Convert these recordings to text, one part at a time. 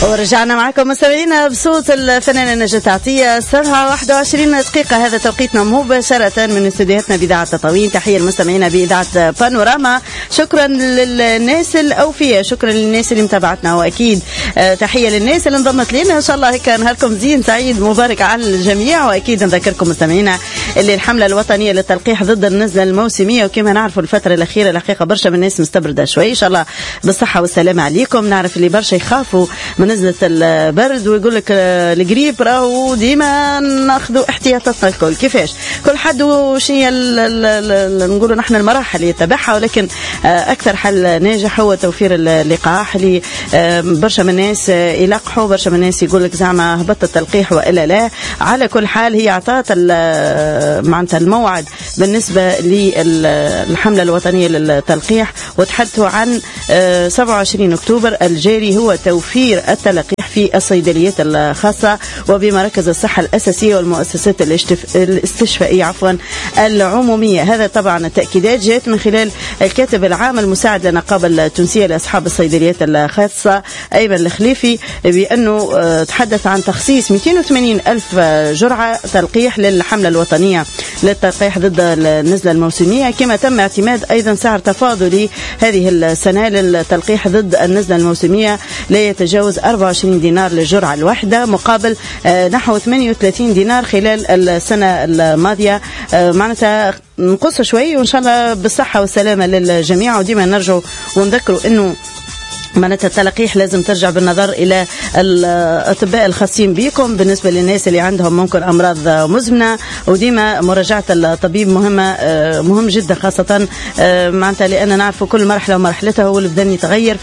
ورجعنا معكم مستمعينا بصوت الفنانة نجاة عطية. 7:21 هذا توقيتنا مباشرة من استديوهاتنا بإذاعة تطاوين. تحية المستمعين بإذاعة بانوراما. شكرا للناس الأوفياء، شكرا للناس اللي متابعتنا، وأكيد تحية للناس اللي انضمت لنا. إن شاء الله هيك نهاركم زين سعيد مبارك على الجميع. وأكيد نذكركم مستمعينا اللي الحملة الوطنية للتلقيح ضد النزلة الموسمية، وكما نعرفوا الفترة الأخيرة الحقيقة برشا من الناس مستبردة شوي. إن شاء الله بالصحة والسلامة عليكم. نعرف اللي برشا يخافوا من نزلة البرد ويقول لك الجريب راهو ديما ناخذوا احتياطاتنا الكل. كيفاش كل حد وشي نقولوا نحن المراحل اللي يتبعها، ولكن اكثر حل ناجح هو توفير اللقاح اللي برشا من الناس يلقحوا. برشا من الناس يقول لك زعما هبط التلقيح والا لا. على كل حال هي اعطت معناتها الموعد بالنسبه للحمله الوطنيه للتلقيح، وتحدثوا عن 27 اكتوبر الجاري هو توفير التلقيح في الصيدليات الخاصة وبمراكز الصحة الأساسية والمؤسسات الاستشفائية العمومية. هذا طبعا التأكيدات جاءت من خلال الكاتب العام المساعد للنقابة التونسية لأصحاب الصيدليات الخاصة أيمن الخليفي، بأنه تحدث عن تخصيص 280 ألف جرعة تلقيح للحملة الوطنية للتلقيح ضد النزلة الموسمية. كما تم اعتماد أيضا سعر تفاضلي هذه السنة للتلقيح ضد النزلة الموسمية لا يتجاوز 24 دينار للجرعة الواحدة، مقابل نحو 38 دينار خلال السنة الماضية. معناتها نقص شوي، وإن شاء الله بالصحة والسلامة للجميع. وديما نرجع ونذكروا أنه معناتها التلقيح لازم ترجع بالنظر إلى الأطباء الخاصين بكم بالنسبة للناس اللي عندهم ممكن أمراض مزمنة. وديما مراجعة الطبيب مهم جدا، خاصة معناتها لأن نعرف كل مرحلة ومرحلتها هو اللي بدأ يتغير.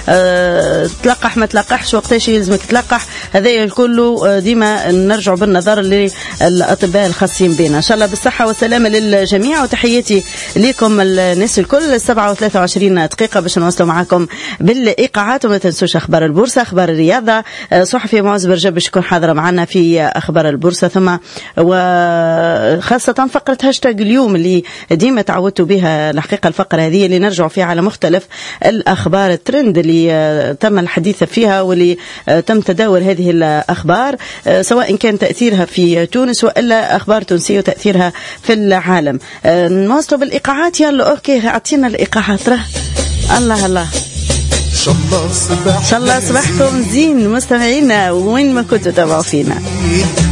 فتلقح ما تلقحش وقتاش يلزمك تلقح، هذا كله ديما نرجع بالنظر للأطباء الخاصين بنا. إن شاء الله بالصحة والسلامة للجميع، وتحياتي لكم الناس الكل. 7:23 باش نوصلوا معكم بالإيقاعات. وما تنسوش أخبار البورصة، أخبار الرياضة. صحفي معز برجب باش يكون حاضر معنا في أخبار البورصة، ثم وخاصة فقرة هاشتاج اليوم اللي ديما تعودتوا بها الحقيقة. الفقرة هذه اللي نرجع فيها على مختلف الأخبار الترند اللي تم الحديث فيها واللي تم تداول هذه الأخبار، سواء كان تأثيرها في تونس وإلا أخبار تونسية وتأثيرها في العالم. نواصلوا بالإيقاعات. يلا أوكي، أعطينا الإيقاعات. الله الله، إن شاء الله صباحكم زين مستمعينا وين ما كنتوا تابعوا فينا.